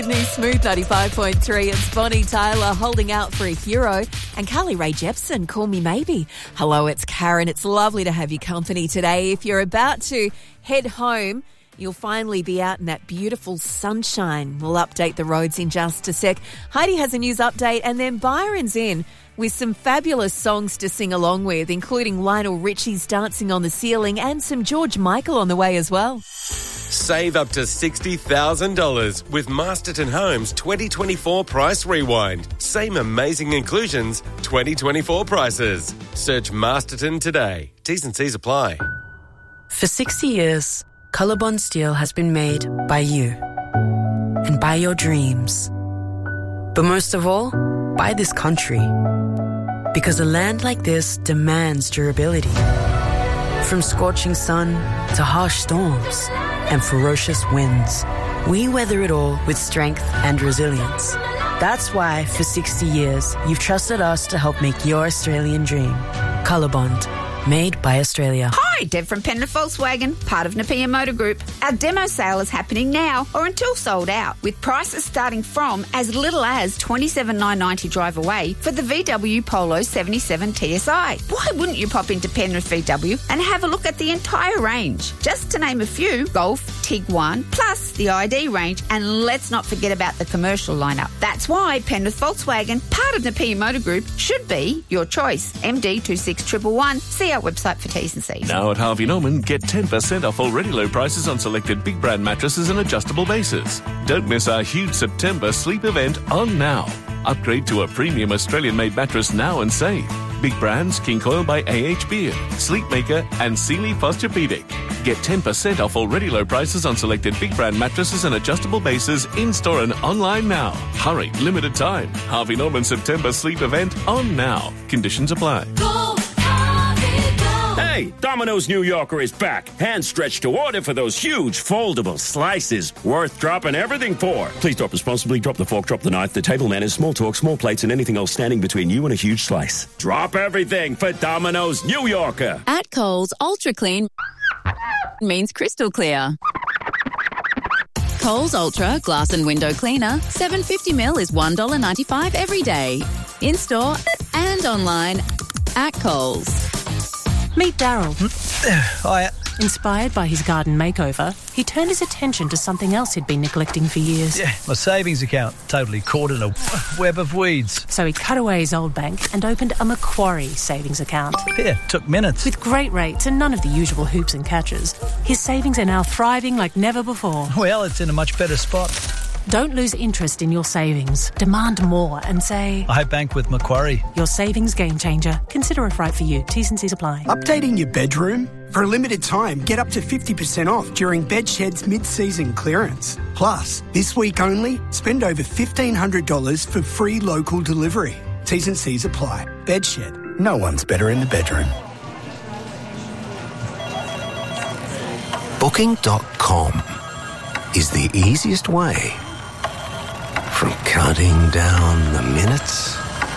New Smooth 95.3. It's Bonnie Tyler holding out for a hero and Carly Rae Jepsen, Call Me Maybe. Hello, it's Karen. It's lovely to have you company today. If you're about to head home, you'll finally be out in that beautiful sunshine. We'll update the roads in just a sec. Heidi has a news update and then Byron's in with some fabulous songs to sing along with, including Lionel Richie's Dancing on the Ceiling and some George Michael on the way as well. Save up to $60,000 with Masterton Homes 2024 Price Rewind. Same amazing inclusions, 2024 prices. Search Masterton today. T's and C's apply. For 60 years, Colorbond Steel has been made by you and by your dreams. But most of all, by this country. Because a land like this demands durability. From scorching sun to harsh storms and ferocious winds, we weather it all with strength and resilience. That's why, for 60 years, you've trusted us to help make your Australian dream. Colorbond, made by Australia. Hi, Deb from Penrith Volkswagen, part of Napier Motor Group. Our demo sale is happening now or until sold out, with prices starting from as little as $27,990 drive away for the VW Polo 77 TSI. Why wouldn't you pop into Penrith VW and have a look at the entire range? Just to name a few, Golf, Tiguan, plus the ID range, and let's not forget about the commercial lineup. That's why Penrith Volkswagen, part of Napier Motor Group, should be your choice. MD 26111. See our website for T's and C's. Now at Harvey Norman, get 10% off already low prices on selected big brand mattresses and adjustable bases. Don't miss our huge September sleep event on now. Upgrade to a premium Australian-made mattress now and save. Big brands, King Coil by AH Beard, Sleepmaker and Sealy Posturepedic. Get 10% off already low prices on selected big brand mattresses and adjustable bases in-store and online now. Hurry, limited time. Harvey Norman September sleep event on now. Conditions apply. Hey, Domino's New Yorker is back. Hand stretched to order for those huge foldable slices. Worth dropping everything for. Please drop responsibly. Drop the fork, drop the knife, the table manners, small talk, small plates, and anything else standing between you and a huge slice. Drop everything for Domino's New Yorker. At Coles, Ultra Clean means crystal clear. Coles Ultra Glass and Window Cleaner, 750ml is $1.95 every day. In-store and online at Coles. Meet Daryl. Hiya. Inspired by his garden makeover, he turned his attention to something else he'd been neglecting for years. Yeah, my savings account. Totally caught in a web of weeds. So he cut away his old bank and opened a Macquarie savings account. Yeah, took minutes. With great rates and none of the usual hoops and catches, his savings are now thriving like never before. Well, it's in a much better spot. Don't lose interest in your savings. Demand more and say, I bank with Macquarie. Your savings game changer. Consider if right for you. T's and C's apply. Updating your bedroom? For a limited time, get up to 50% off during Bedshed's mid-season clearance. Plus, this week only, spend over $1,500 for free local delivery. T's and C's apply. Bedshed. No one's better in the bedroom. Booking.com is the easiest way from counting down the minutes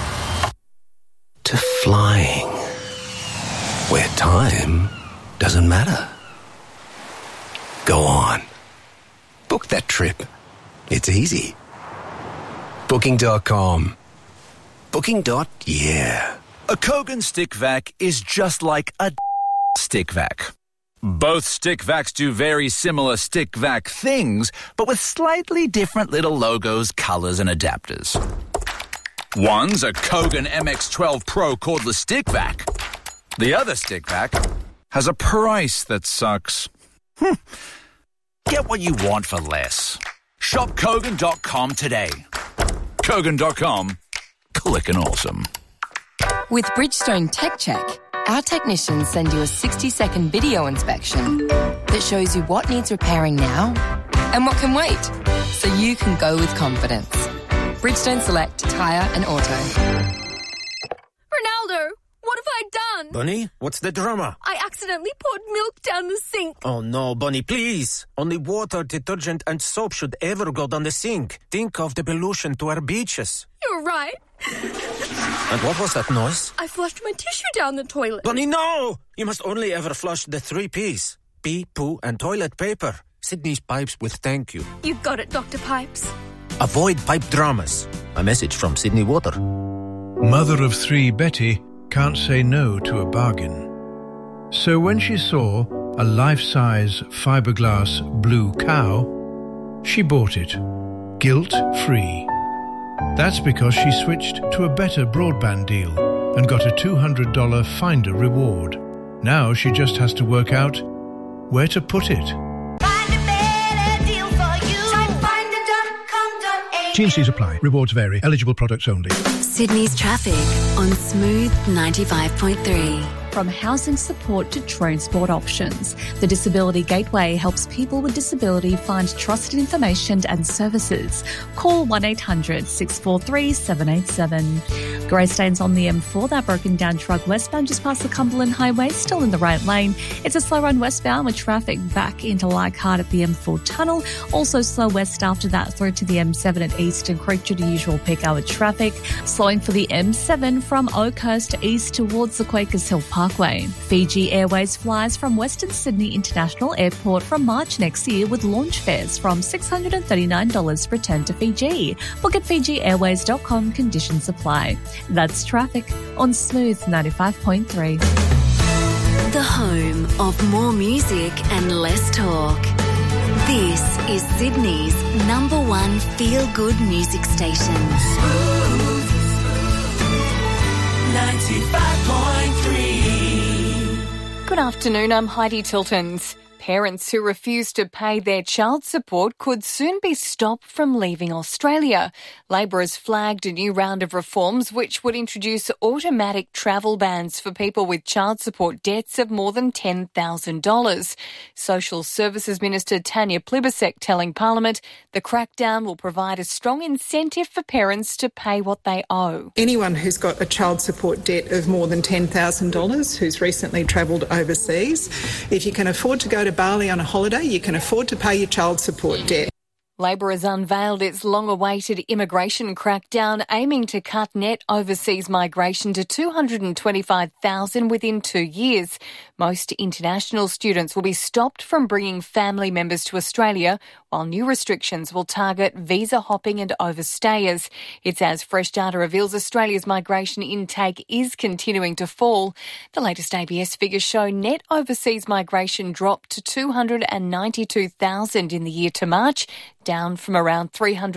to flying, where time doesn't matter. Go on. Book that trip. It's easy. Booking.com. Booking.yeah. A Kogan stick vac is just like a stick vac. Both stick vacs do very similar stick vac things, but with slightly different little logos, colors, and adapters. One's a Kogan MX12 Pro cordless stick vac. The other stick vac has a price that sucks. Get what you want for less. Shop Kogan.com today. Kogan.com. Clickin' awesome. With Bridgestone Tech Check, our technicians send you a 60-second video inspection that shows you what needs repairing now and what can wait, so you can go with confidence. Bridgestone Select Tyre and Auto. Ronaldo, what have I done? Bunny, what's the drama? I accidentally poured milk down the sink. Oh no, Bunny, please. Only water, detergent and soap should ever go down the sink. Think of the pollution to our beaches. You're right. And what was that noise? I flushed my tissue down the toilet. Bunny, no! You must only ever flush the 3 Ps. Pee, poo and toilet paper. Sydney's Pipes with thank you. You got it, Dr. Pipes. Avoid pipe dramas. A message from Sydney Water. Mother of three Betty can't say no to a bargain. So when she saw a life-size fiberglass blue cow, she bought it, guilt-free. That's because she switched to a better broadband deal and got a $200 Finder reward. Now she just has to work out where to put it. T&Cs apply. Rewards vary. Eligible products only. Sydney's traffic on Smooth 95.3. From housing support to transport options, the Disability Gateway helps people with disability find trusted information and services. Call 1-800-643-787. Grey stains on the M4, that broken down truck westbound just past the Cumberland Highway, still in the right lane. It's a slow run westbound with traffic back into Leichhardt at the M4 tunnel. Also slow west after that through to the M7 at Eastern Creek due to usual peak hour traffic. Slowing for the M7 from Oakhurst east towards the Quakers Hill Parkway. Fiji Airways flies from Western Sydney International Airport from March next year with launch fares from $639 return to Fiji. Book at FijiAirways.com. Conditions apply. That's traffic on Smooth 95.3. The home of more music and less talk. This is Sydney's #1 feel-good music station. Smooth 95.3. Good afternoon, I'm Heidi Tiltons. Parents who refuse to pay their child support could soon be stopped from leaving Australia. Labor has flagged a new round of reforms which would introduce automatic travel bans for people with child support debts of more than $10,000. Social Services Minister Tanya Plibersek telling Parliament the crackdown will provide a strong incentive for parents to pay what they owe. Anyone who's got a child support debt of more than $10,000 who's recently travelled overseas, if you can afford to go to Bali on a holiday, you can afford to pay your child support debt. Labor has unveiled its long-awaited immigration crackdown, aiming to cut net overseas migration to 225,000 within 2 years. Most international students will be stopped from bringing family members to Australia, while new restrictions will target visa hopping and overstayers. It's as fresh data reveals Australia's migration intake is continuing to fall. The latest ABS figures show net overseas migration dropped to 292,000 in the year to March, down from around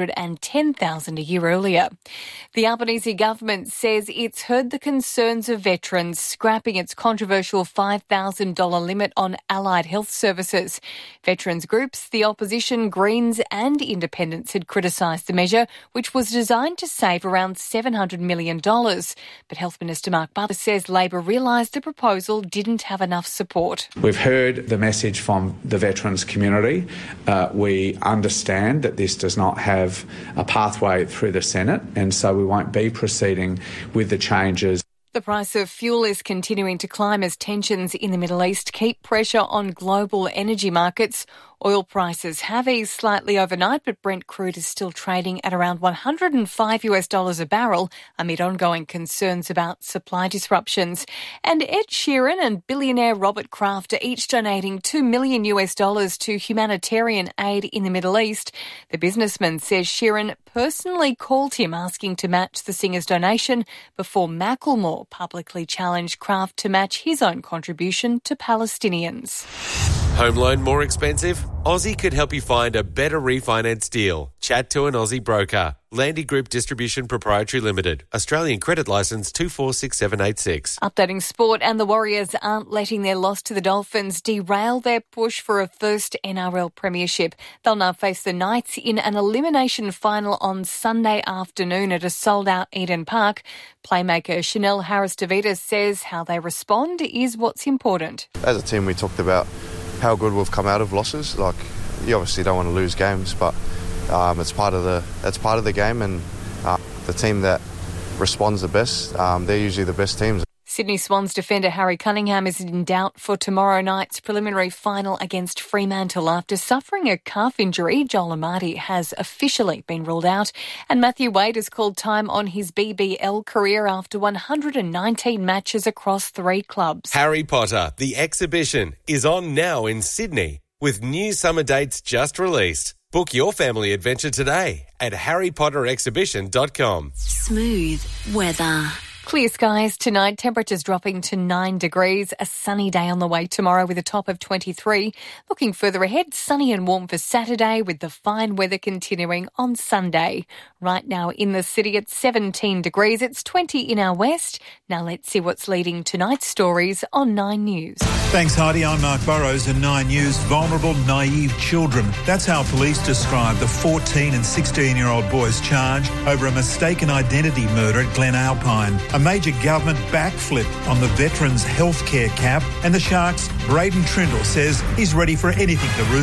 310,000 a year earlier. The Albanese government says it's heard the concerns of veterans, scrapping its controversial $5,000 limit on allied health services. Veterans groups, the opposition, Greens and independents had criticised the measure, which was designed to save around $700 million. But Health Minister Mark Butler says Labor realised the proposal didn't have enough support. We've heard the message from the veterans community. We understand that this does not have a pathway through the Senate, and so we won't be proceeding with the changes. The price of fuel is continuing to climb as tensions in the Middle East keep pressure on global energy markets. Oil prices have eased slightly overnight, but Brent crude is still trading at around $105 a barrel amid ongoing concerns about supply disruptions. And Ed Sheeran and billionaire Robert Kraft are each donating $2 million to humanitarian aid in the Middle East. The businessman says Sheeran personally called him asking to match the singer's donation before Macklemore publicly challenged Kraft to match his own contribution to Palestinians. Home loan more expensive? Aussie could help you find a better refinance deal. Chat to an Aussie broker. Landy Group Distribution Proprietary Limited. Australian credit licence 246786. Updating sport, and the Warriors aren't letting their loss to the Dolphins derail their push for a first NRL premiership. They'll now face the Knights in an elimination final on Sunday afternoon at a sold-out Eden Park. Playmaker Chanel Harris-Davidas says how they respond is what's important. As a team, we talked about how good we've come out of losses. Like, you obviously don't want to lose games, but it's part of the game, and the team that responds the best, they're usually the best teams. Sydney Swans defender Harry Cunningham is in doubt for tomorrow night's preliminary final against Fremantle after suffering a calf injury. Joel Amati has officially been ruled out, and Matthew Wade has called time on his BBL career after 119 matches across 3 clubs. Harry Potter, the exhibition, is on now in Sydney with new summer dates just released. Book your family adventure today at harrypotterexhibition.com. Smooth weather. Clear skies tonight, temperatures dropping to 9 degrees. A sunny day on the way tomorrow with a top of 23. Looking further ahead, sunny and warm for Saturday with the fine weather continuing on Sunday. Right now in the city it's 17 degrees. It's 20 in our west. Now let's see what's leading tonight's stories on 9 News. Thanks, Heidi. I'm Mark Burrows and 9 News. Vulnerable, naive children. That's how police describe the 14 and 16-year-old boys charged over a mistaken identity murder at Glen Alpine. A major government backflip on the Veterans Healthcare cap, and the Sharks' Braden Trindle says he's ready for anything the Roosters